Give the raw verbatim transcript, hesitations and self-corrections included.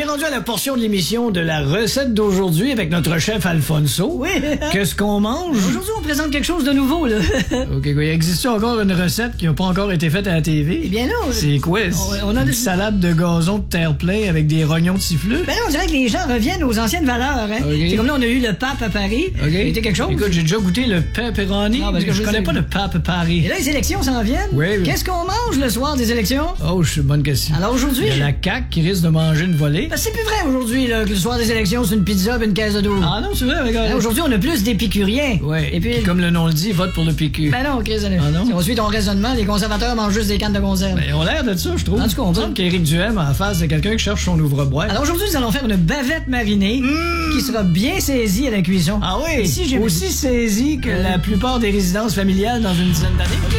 rendu à la portion de l'émission de la recette d'aujourd'hui avec notre chef Alfonso. Oui. Qu'est-ce qu'on mange? Aujourd'hui, on présente quelque chose de nouveau, là. OK, quoi. Existe-t-il encore une recette qui n'a pas encore été faite à la T V? Eh bien non. C'est quoi? On, on a une des... salade de gazon de terre-plein avec des rognons de siffleux? Ben là, on dirait que les gens reviennent aux anciennes valeurs, hein. Okay. C'est comme là, on a eu le pape à Paris. OK. C'était quelque chose. Écoute, j'ai déjà goûté le pepperoni, Non, parce que mais je je connais sais. pas le pape à Paris. Et là, les élections s'en viennent. Oui, oui. Qu'est-ce qu'on mange le soir des élections? Oh, c'est une bonne question. Alors aujourd'hui... Il y a la C A Q qui risque de manger une volée. Ben, c'est plus vrai aujourd'hui, là, que le soir des élections, c'est une pizza et une caisse de dos. Ah non, c'est vrai, regarde. Hein, aujourd'hui, on a plus d'épicuriens. Ouais. Et puis... Puis, comme le nom le dit, vote pour le P Q. Ben non, Chris, Ah non? si on suit ton raisonnement, les conservateurs mangent juste des cannes de conserve. Ben, on a l'air de ça, je trouve. En tout cas, on me va- semble qu'Éric Duhem en face de quelqu'un qui cherche son ouvre-boîte. Alors aujourd'hui, nous allons faire une bavette marinée qui sera bien saisie à la cuisson. Ah oui? Ici, j'ai aussi saisi que la plupart des résidences familiales dans une dizaine d'années.